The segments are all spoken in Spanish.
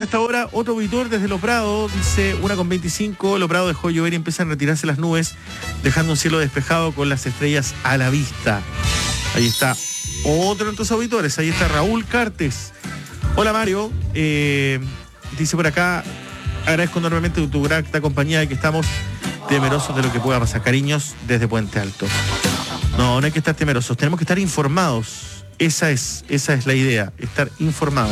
esta hora, otro auditor desde Los Prados, dice 1:25, Los Prados dejó llover y empiezan a retirarse las nubes, dejando un cielo despejado con las estrellas a la vista. Ahí está otro de nuestros auditores, ahí está Raúl Cartes. Hola Mario, dice por acá, agradezco enormemente tu grata compañía, que estamos temerosos de lo que pueda pasar. Cariños desde Puente Alto. No hay que estar temerosos, tenemos que estar informados. Esa es la idea, estar informados.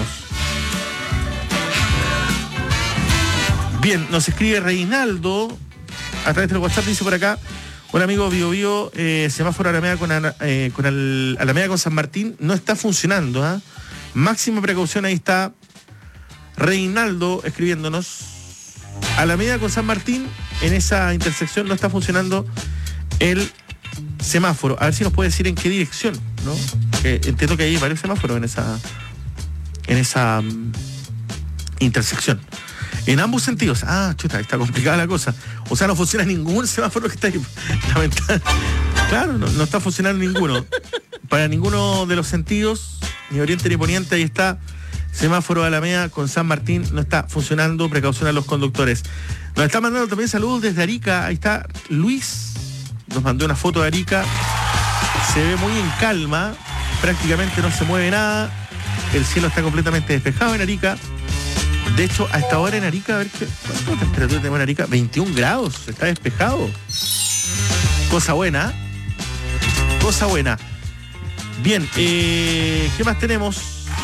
Bien, nos escribe Reinaldo a través del WhatsApp, dice por acá: hola amigo Bio Bio, semáforo Alameda con Alameda con San Martín no está funcionando, ¿eh? Máxima precaución, ahí está Reinaldo escribiéndonos. Alameda con San Martín, en esa intersección no está funcionando el semáforo. A ver si nos puede decir en qué dirección, ¿no? Entiendo que hay varios semáforos en esa intersección. En ambos sentidos. Ah, chuta, está complicada la cosa. O sea, no funciona ningún semáforo que está ahí. Claro, no está funcionando ninguno. Para ninguno de los sentidos, ni oriente ni poniente, ahí está. Semáforo de Alameda con San Martín no está funcionando. Precaución a los conductores. Nos está mandando también saludos desde Arica. Ahí está Luis. Nos mandó una foto de Arica. Se ve muy en calma. Prácticamente no se mueve nada. El cielo está completamente despejado en Arica. De hecho, a esta hora en Arica, a ver ¿cuánta temperatura tenemos en Arica? 21 grados, está despejado. Cosa buena. Cosa buena. Bien, ¿qué más tenemos?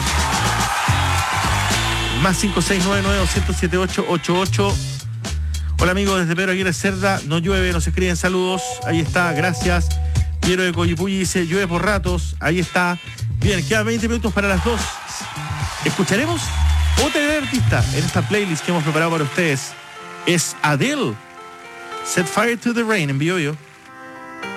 Más 5699-207-888. Hola amigos, desde Pedro Aguirre Cerda, no llueve, nos escriben saludos. Ahí está, gracias. Piero de Coyipulli dice, llueve por ratos. Ahí está. Bien, quedan 20 minutos para las 2. ¿Escucharemos? Otra gran artista en esta playlist que hemos preparado para ustedes es Adele. Set Fire to the Rain en Bio Bio.